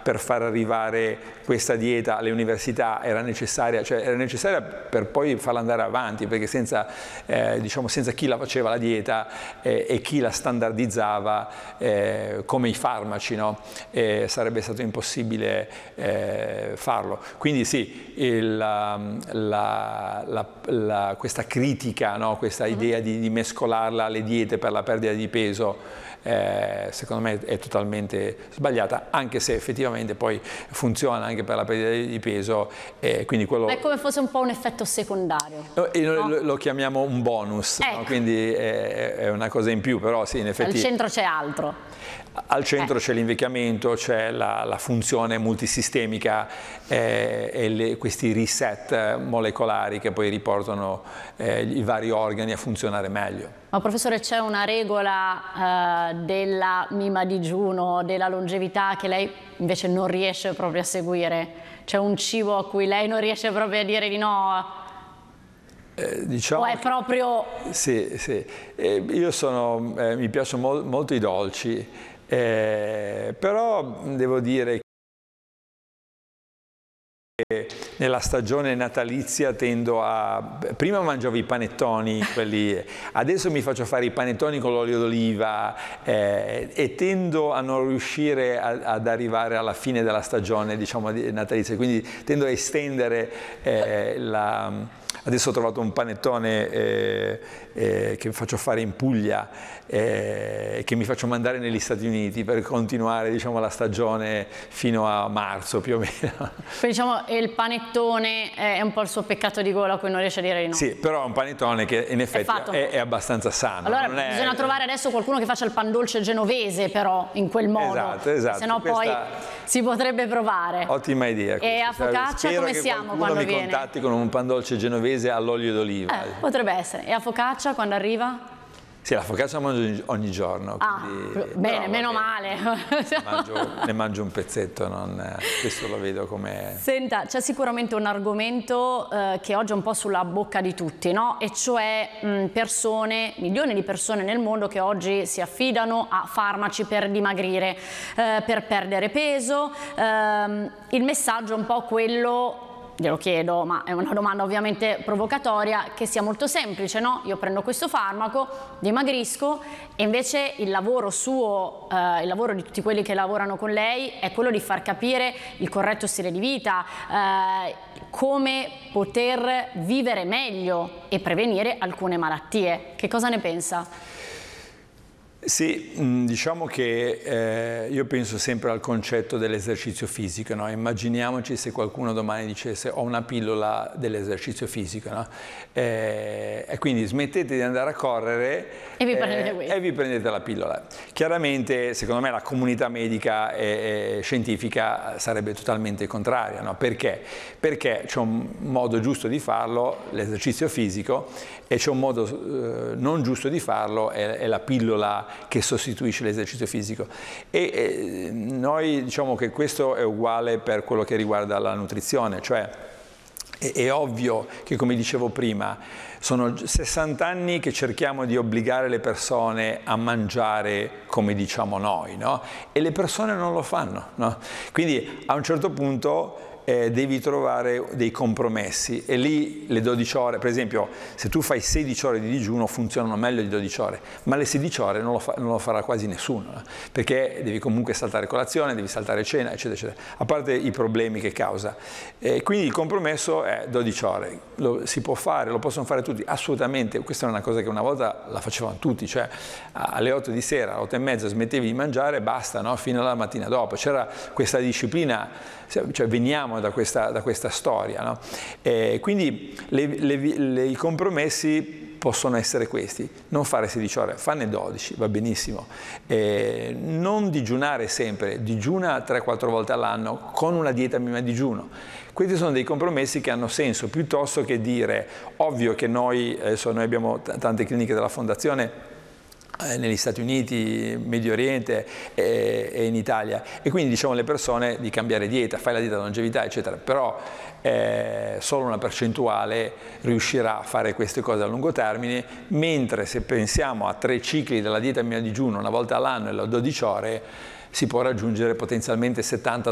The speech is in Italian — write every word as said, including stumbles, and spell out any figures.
per far arrivare questa dieta alle università era necessaria, cioè era necessaria per poi farla andare avanti, perché senza, eh, diciamo, senza chi la faceva la dieta eh, e chi la standardizzava eh, come i farmaci, no? eh, sarebbe stato impossibile eh, farlo. Quindi sì, il, la, la, la, la, questa critica, no? Questa idea di, di mescolarla alle diete per la perdita di peso, Eh, secondo me è totalmente sbagliata, anche se effettivamente poi funziona anche per la perdita di peso, eh, quindi quello... È come fosse un po' un effetto secondario. No? No? Lo, lo chiamiamo un bonus, ecco. No? Quindi è, è una cosa in più, però sì, in effetti... Al centro c'è altro. Al centro eh. c'è l'invecchiamento, c'è la, la funzione multisistemica eh, e le, questi reset molecolari che poi riportano eh, i vari organi a funzionare meglio. Ma professore, c'è una regola eh, della mima digiuno, della longevità che lei invece non riesce proprio a seguire? C'è un cibo a cui lei non riesce proprio a dire di no? Eh, diciamo o è proprio... Che, sì, sì. Eh, io sono, eh, mi piacciono mol, molto i dolci, eh, però devo dire che nella stagione natalizia tendo a... Prima mangiavo i panettoni, quelli, adesso mi faccio fare i panettoni con l'olio d'oliva eh, e tendo a non riuscire a, ad arrivare alla fine della stagione, diciamo, natalizia, quindi tendo a estendere eh, la... Adesso ho trovato un panettone eh, eh, che faccio fare in Puglia e eh, che mi faccio mandare negli Stati Uniti per continuare, diciamo, la stagione fino a marzo più o meno. Quindi diciamo il panettone è un po' il suo peccato di gola a cui non riesce a dire di no. Sì, però è un panettone che in effetti è, è, è abbastanza sano. Allora non è... bisogna trovare adesso qualcuno che faccia il pan dolce genovese però in quel modo, esatto, esatto. se no Questa... poi si potrebbe provare. Ottima idea. E a focaccia Spero come che siamo quando mi viene? contatti con un pan dolce genovese all'olio d'oliva. Eh, potrebbe essere. E a focaccia quando arriva? Sì, la focaccia mangio ogni giorno. Ah, quindi... bene, Però, meno vabbè, male. Ne mangio, ne mangio un pezzetto, non... questo lo vedo come... Senta, c'è sicuramente un argomento eh, che oggi è un po' sulla bocca di tutti, no? E cioè mh, persone, milioni di persone nel mondo che oggi si affidano a farmaci per dimagrire, eh, per perdere peso. Eh, il messaggio è un po' quello... Glielo chiedo, ma è una domanda ovviamente provocatoria, che sia molto semplice, no? Io prendo questo farmaco, dimagrisco e invece il lavoro suo, eh, il lavoro di tutti quelli che lavorano con lei è quello di far capire il corretto stile di vita, eh, come poter vivere meglio e prevenire alcune malattie. Che cosa ne pensa? Sì, diciamo che eh, io penso sempre al concetto dell'esercizio fisico, no? Immaginiamoci se qualcuno domani dicesse ho una pillola dell'esercizio fisico, no? eh, e quindi smettete di andare a correre e vi, eh, e vi prendete la pillola. Chiaramente secondo me la comunità medica e, e scientifica sarebbe totalmente contraria, no? Perché? Perché c'è un modo giusto di farlo, l'esercizio fisico, e c'è un modo eh, non giusto di farlo, è, è la pillola che sostituisce l'esercizio fisico. E eh, noi diciamo che questo è uguale per quello che riguarda la nutrizione, cioè è, è ovvio che, come dicevo prima, sono sessanta anni che cerchiamo di obbligare le persone a mangiare come diciamo noi, no? E le persone non lo fanno, no? Quindi a un certo punto Eh, devi trovare dei compromessi e lì le dodici ore, per esempio se tu fai sedici ore di digiuno funzionano meglio di dodici ore, ma le sedici ore non lo, fa, non lo farà quasi nessuno, eh? Perché devi comunque saltare colazione, devi saltare cena, eccetera, eccetera, a parte i problemi che causa. Eh, quindi il compromesso è dodici ore, lo, si può fare, lo possono fare tutti, assolutamente. Questa è una cosa che una volta la facevano tutti, cioè alle otto di sera, alle otto e mezza smettevi di mangiare e basta, no? Fino alla mattina dopo, c'era questa disciplina, cioè veniamo Da questa, da questa storia, no? Eh, quindi le, le, le, i compromessi possono essere questi: non fare sedici ore, farne dodici, va benissimo, eh, non digiunare sempre, digiuna tre quattro volte all'anno con una dieta minima digiuno. Questi sono dei compromessi che hanno senso, piuttosto che dire, ovvio che noi, adesso noi abbiamo tante cliniche della fondazione negli Stati Uniti, Medio Oriente e, e in Italia, e quindi diciamo alle persone di cambiare dieta, fai la dieta longevità eccetera, però eh, solo una percentuale riuscirà a fare queste cose a lungo termine, mentre se pensiamo a tre cicli della dieta minima digiuno una volta all'anno e a dodici ore si può raggiungere potenzialmente settanta